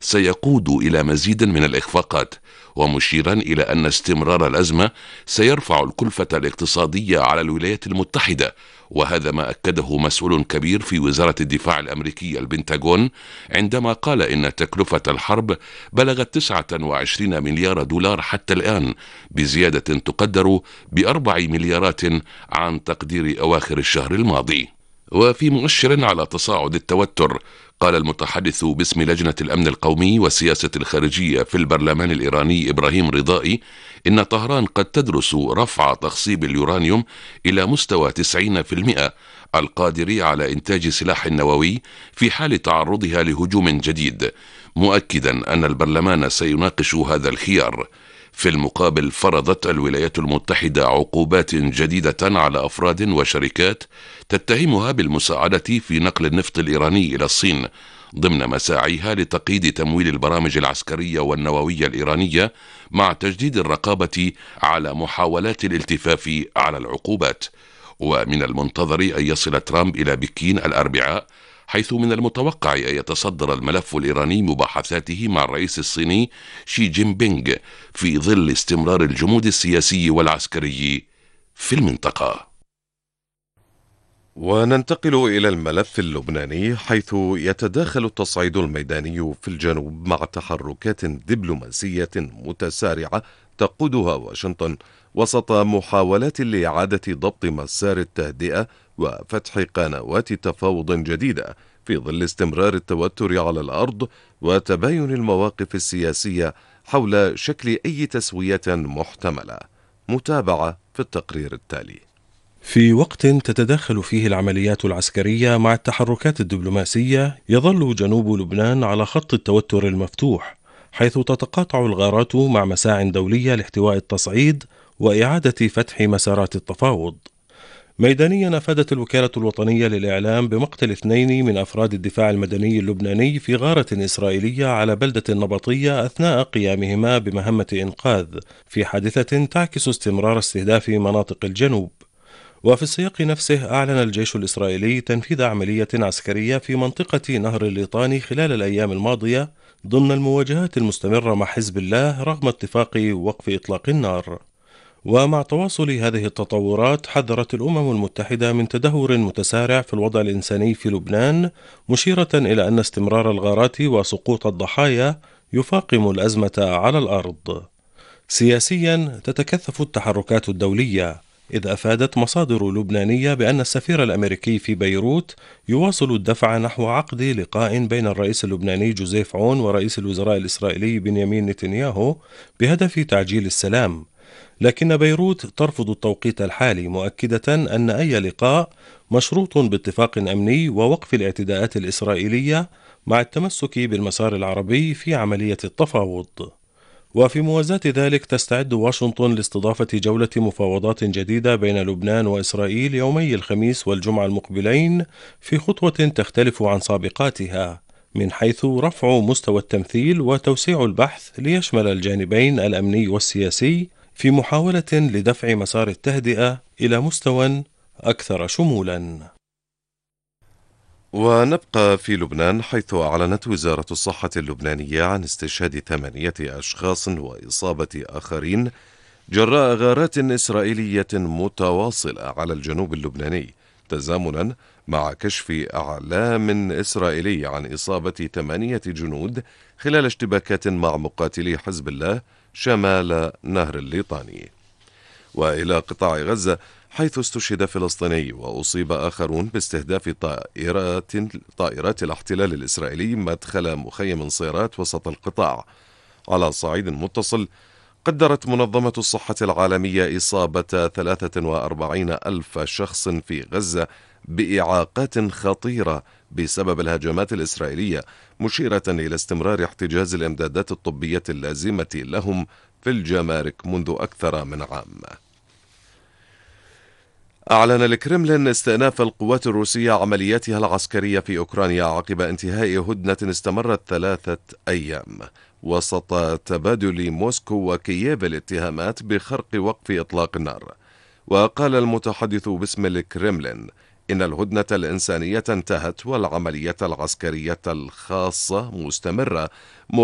سيقود إلى مزيد من الإخفاقات، ومشيرا إلى أن استمرار الأزمة سيرفع الكلفة الاقتصادية على الولايات المتحدة، وهذا ما أكده مسؤول كبير في وزارة الدفاع الأمريكية البنتاغون عندما قال إن تكلفة الحرب بلغت 29 مليار دولار حتى الآن، بزيادة تقدر ب4 مليارات عن تقدير أواخر الشهر الماضي. وفي مؤشر على تصاعد التوتر، قال المتحدث باسم لجنة الأمن القومي والسياسة الخارجية في البرلمان الإيراني إبراهيم رضائي إن طهران قد تدرس رفع تخصيب اليورانيوم إلى مستوى 90% القادر على إنتاج سلاح نووي في حال تعرضها لهجوم جديد، مؤكدا أن البرلمان سيناقش هذا الخيار. في المقابل، فرضت الولايات المتحدة عقوبات جديدة على أفراد وشركات تتهمها بالمساعدة في نقل النفط الإيراني إلى الصين، ضمن مساعيها لتقييد تمويل البرامج العسكرية والنووية الإيرانية، مع تجديد الرقابة على محاولات الالتفاف على العقوبات. ومن المنتظر أن يصل ترامب إلى بكين الأربعاء، حيث من المتوقع أن يتصدر الملف الإيراني مباحثاته مع الرئيس الصيني شي جين بينغ في ظل استمرار الجمود السياسي والعسكري في المنطقة. وننتقل إلى الملف اللبناني، حيث يتداخل التصعيد الميداني في الجنوب مع تحركات دبلوماسية متسارعة تقودها واشنطن وسط محاولات لإعادة ضبط مسار التهدئة وفتح قنوات تفاوض جديدة في ظل استمرار التوتر على الأرض وتباين المواقف السياسية حول شكل أي تسوية محتملة. متابعة في التقرير التالي. في وقت تتداخل فيه العمليات العسكرية مع التحركات الدبلوماسية، يظل جنوب لبنان على خط التوتر المفتوح، حيث تتقاطع الغارات مع مساع دولية لاحتواء التصعيد وإعادة فتح مسارات التفاوض. ميدانيا، أفادت الوكالة الوطنية للإعلام بمقتل 2 من أفراد الدفاع المدني اللبناني في غارة إسرائيلية على بلدة النبطية أثناء قيامهما بمهمة إنقاذ، في حادثة تعكس استمرار استهداف مناطق الجنوب. وفي السياق نفسه، أعلن الجيش الإسرائيلي تنفيذ عملية عسكرية في منطقة نهر الليطاني خلال الأيام الماضية ضمن المواجهات المستمرة مع حزب الله رغم اتفاق وقف إطلاق النار. ومع تواصل هذه التطورات، حذرت الأمم المتحدة من تدهور متسارع في الوضع الإنساني في لبنان، مشيرة إلى أن استمرار الغارات وسقوط الضحايا يفاقم الأزمة على الأرض. سياسيا، تتكثف التحركات الدولية، إذ أفادت مصادر لبنانية بأن السفير الأمريكي في بيروت يواصل الدفع نحو عقد لقاء بين الرئيس اللبناني جوزيف عون ورئيس الوزراء الإسرائيلي بنيامين نتنياهو بهدف تعجيل السلام، لكن بيروت ترفض التوقيت الحالي، مؤكدة أن أي لقاء مشروط باتفاق أمني ووقف الاعتداءات الإسرائيلية مع التمسك بالمسار العربي في عملية التفاوض. وفي موازاة ذلك، تستعد واشنطن لاستضافة جولة مفاوضات جديدة بين لبنان وإسرائيل يومي الخميس والجمعة المقبلين، في خطوة تختلف عن سابقاتها من حيث رفع مستوى التمثيل وتوسيع البحث ليشمل الجانبين الأمني والسياسي، في محاولة لدفع مسار التهدئة إلى مستوى أكثر شمولا. ونبقى في لبنان، حيث أعلنت وزارة الصحة اللبنانية عن استشهاد 8 أشخاص وإصابة آخرين جراء غارات إسرائيلية متواصلة على الجنوب اللبناني، تزامنا مع كشف أعلام إسرائيلي عن إصابة 8 جنود خلال اشتباكات مع مقاتلي حزب الله شمال نهر الليطاني. وإلى قطاع غزة، حيث استشهد فلسطيني وأصيب آخرون باستهداف طائرات الاحتلال الإسرائيلي مدخل مخيم صيرات وسط القطاع. على صعيد متصل، قدرت منظمة الصحة العالمية إصابة 43 ألف شخص في غزة بإعاقات خطيرة بسبب الهجمات الإسرائيلية، مشيرة إلى استمرار احتجاز الإمدادات الطبية اللازمة لهم في الجمارك منذ أكثر من عام. أعلن الكرملين استئناف القوات الروسية عملياتها العسكرية في أوكرانيا عقب انتهاء هدنة استمرت 3 أيام، وسط تبادل موسكو وكييف الاتهامات بخرق وقف إطلاق النار. وقال المتحدث باسم الكرملين إن الهدنة الإنسانية انتهت والعملية العسكرية الخاصة مستمرة،